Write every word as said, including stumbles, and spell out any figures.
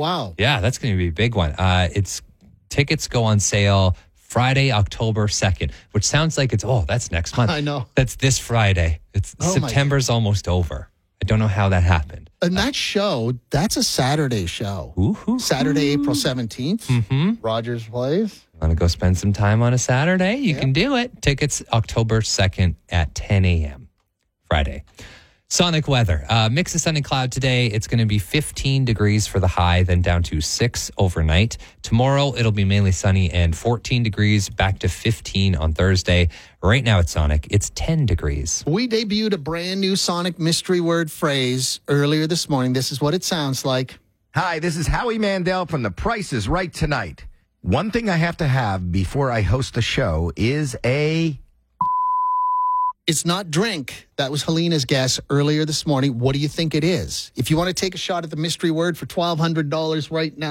wow. Yeah, that's going to be a big one. Uh, it's tickets go on sale Friday, October second, which sounds like it's, oh, that's next month. I know. That's this Friday. It's Oh, my September's almost over. I don't know how that happened. And that show, that's a Saturday show. Ooh-hoo. Saturday, April seventeenth. Mm-hmm. Rogers Place. Want to go spend some time on a Saturday? You Yeah. can do it. Tickets October second at ten a.m. Friday. Sonic weather. Uh, mix of sun and cloud today. It's going to be fifteen degrees for the high, then down to six overnight. Tomorrow, it'll be mainly sunny and fourteen degrees, back to fifteen on Thursday. Right now at Sonic, it's ten degrees. We debuted a brand new Sonic mystery word phrase earlier this morning. This is what it sounds like. Hi, this is Howie Mandel from The Price is Right Tonight. One thing I have to have before I host the show is a... It's not drink. That was Helena's guess earlier this morning. What do you think it is? If you want to take a shot at the mystery word for twelve hundred dollars right now,